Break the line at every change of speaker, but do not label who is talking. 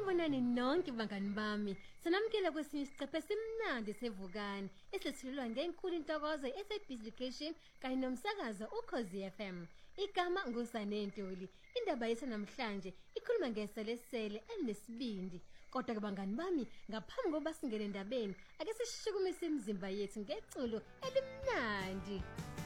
Sanibonani nonke bangani bami. Sanamkela kwesinye isiqephu esimnandi sevukani esethulelwa ngenkulu intokozo eSABC Education kanye nomsakazo uKhosi FM. Igama nguSanentuli. Indaba yethu namhlanje ikhuluma ngeselesele elinesibindi. Kodwa ke bangani bami, ngaphambi kokuba singene endabeni, ake sishukumise imizimba yethu ngeculo elimnandi.